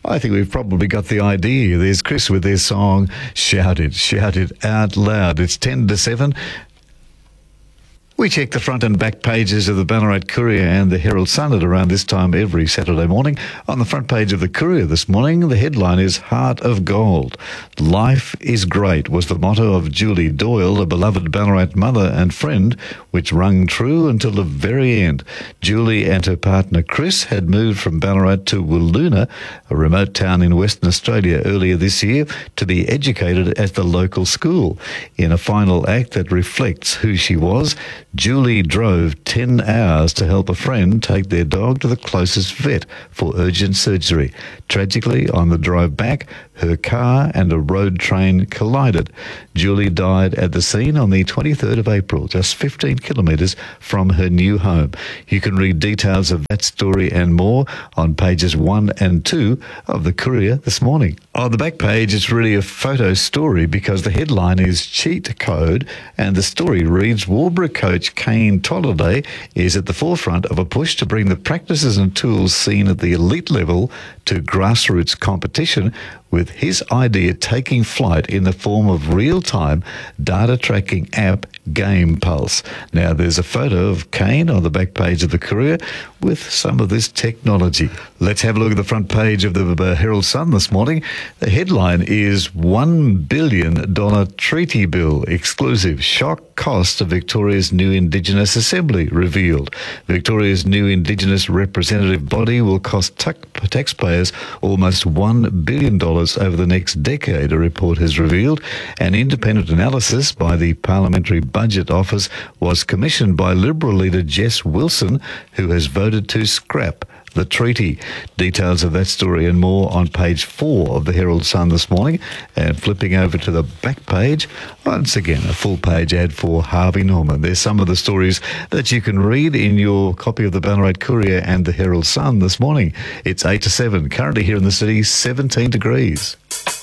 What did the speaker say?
I think we've probably got the idea. There's Chris with their song, Shout It Out Loud. It's 10 to 7. We check the front and back pages of the Ballarat Courier and the Herald Sun at around this time every Saturday morning. On the front page of the Courier this morning, the headline is Heart of Gold. Life is great was the motto of Julie Doyle, a beloved Ballarat mother and friend, which rung true until the very end. Julie and her partner Chris had moved from Ballarat to Wiluna, a remote town in Western Australia, earlier this year to be educated at the local school. In a final act that reflects who she was, Julie drove 10 hours to help a friend take their dog to the closest vet for urgent surgery. Tragically, on the drive back, her car and a road train collided. Julie died at the scene on the 23rd of April, just 15 kilometres from her new home. You can read details of that story and more on pages 1 and 2 of the Courier this morning. On the back page, it's really a photo story because the headline is Cheat Code, and the story reads, Warburg coach Kane Tolliday is at the forefront of a push to bring the practices and tools seen at the elite level to grassroots competition, with his idea taking flight in the form of real-time data tracking app Game Pulse. Now, there's a photo of Kane on the back page of the Courier with some of this technology. Let's have a look at the front page of the Herald Sun this morning. The headline is $1 billion treaty bill exclusive. Shock cost of Victoria's new Indigenous Assembly revealed. Victoria's new Indigenous representative body will cost taxpayers almost $1 billion over the next decade, a report has revealed. An independent analysis by the Parliamentary Budget Office was commissioned by Liberal leader Jess Wilson, who has voted to scrap the treaty. Details of that story and more on page 4 of the Herald Sun this morning. And flipping over to the back page, once again, a full page ad for Harvey Norman. There's some of the stories that you can read in your copy of the Ballarat Courier and the Herald Sun this morning. It's 8 to 7. Currently here in the city, 17 degrees.